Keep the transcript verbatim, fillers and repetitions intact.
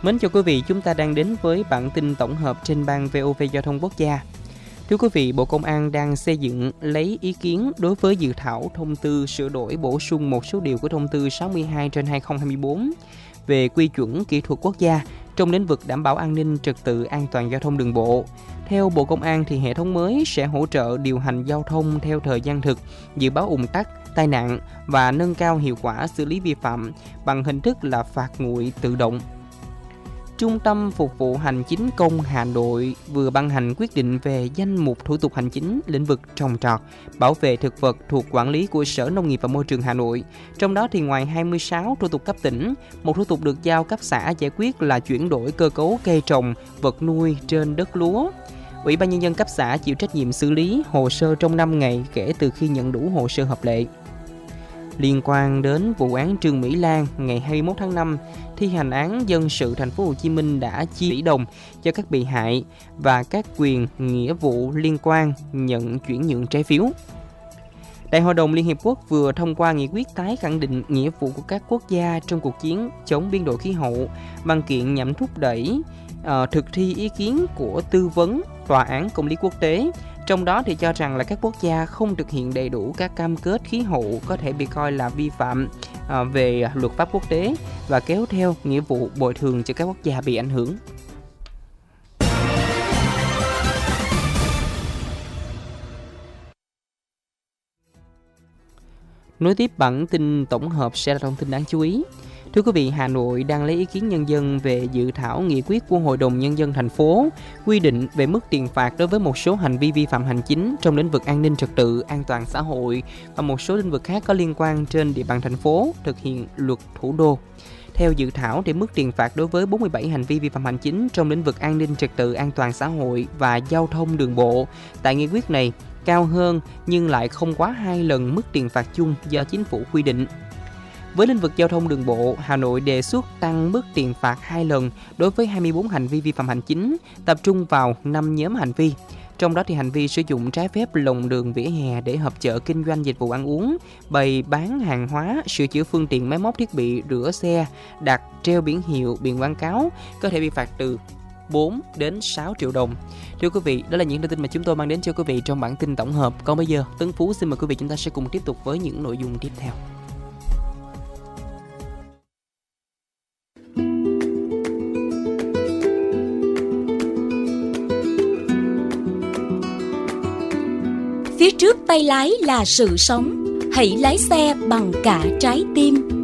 Mến chào quý vị, chúng ta đang đến với bản tin tổng hợp trên ban vê o vê Giao thông Quốc gia. Thưa quý vị, Bộ Công an đang xây dựng lấy ý kiến đối với dự thảo thông tư sửa đổi bổ sung một số điều của thông tư sáu mươi hai trên hai không hai tư về quy chuẩn kỹ thuật quốc gia trong lĩnh vực đảm bảo an ninh trật tự an toàn giao thông đường bộ. Theo Bộ Công an thì hệ thống mới sẽ hỗ trợ điều hành giao thông theo thời gian thực, dự báo ùn tắc, tai nạn và nâng cao hiệu quả xử lý vi phạm bằng hình thức là phạt nguội tự động. Trung tâm Phục vụ Hành chính công Hà Nội vừa ban hành quyết định về danh mục thủ tục hành chính lĩnh vực trồng trọt, bảo vệ thực vật thuộc quản lý của Sở Nông nghiệp và Môi trường Hà Nội. Trong đó thì ngoài hai mươi sáu thủ tục cấp tỉnh, một thủ tục được giao cấp xã giải quyết là chuyển đổi cơ cấu cây trồng, vật nuôi trên đất lúa. Ủy ban Nhân dân cấp xã chịu trách nhiệm xử lý hồ sơ trong năm ngày kể từ khi nhận đủ hồ sơ hợp lệ. Liên quan đến vụ án Trương Mỹ Lan, ngày hai mươi mốt tháng năm, thi hành án dân sự thành phố Hồ Chí Minh đã chi tỷ đồng cho các bị hại và các quyền nghĩa vụ liên quan nhận chuyển nhượng trái phiếu. Đại hội đồng Liên Hiệp Quốc vừa thông qua nghị quyết tái khẳng định nghĩa vụ của các quốc gia trong cuộc chiến chống biến đổi khí hậu, văn kiện nhằm thúc đẩy uh, thực thi ý kiến của tư vấn Tòa án Công lý Quốc tế. Trong đó thì cho rằng là các quốc gia không thực hiện đầy đủ các cam kết khí hậu có thể bị coi là vi phạm à, về luật pháp quốc tế và kéo theo nghĩa vụ bồi thường cho các quốc gia bị ảnh hưởng. Nối tiếp bản tin tổng hợp sẽ là thông tin đáng chú ý. Thưa quý vị, Hà Nội đang lấy ý kiến nhân dân về dự thảo nghị quyết của Hội đồng Nhân dân thành phố quy định về mức tiền phạt đối với một số hành vi vi phạm hành chính trong lĩnh vực an ninh trật tự, an toàn xã hội và một số lĩnh vực khác có liên quan trên địa bàn thành phố thực hiện luật thủ đô. Theo dự thảo, thì mức tiền phạt đối với bốn mươi bảy hành vi vi phạm hành chính trong lĩnh vực an ninh trật tự, an toàn xã hội và giao thông đường bộ tại nghị quyết này cao hơn nhưng lại không quá hai lần mức tiền phạt chung do chính phủ quy định. Với lĩnh vực giao thông đường bộ, Hà Nội đề xuất tăng mức tiền phạt hai lần đối với hai mươi bốn hành vi vi phạm hành chính, tập trung vào năm nhóm hành vi. Trong đó thì hành vi sử dụng trái phép lồng đường vỉa hè để hợp chợ kinh doanh dịch vụ ăn uống, bày bán hàng hóa, sửa chữa phương tiện máy móc thiết bị rửa xe, đặt treo biển hiệu, biển quảng cáo có thể bị phạt từ bốn đến sáu triệu đồng. Thưa quý vị, đó là những thông tin mà chúng tôi mang đến cho quý vị trong bản tin tổng hợp. Còn bây giờ, Tấn Phú xin mời quý vị chúng ta sẽ cùng tiếp tục với những nội dung tiếp theo. Phía trước tay lái là sự sống, hãy lái xe bằng cả trái tim.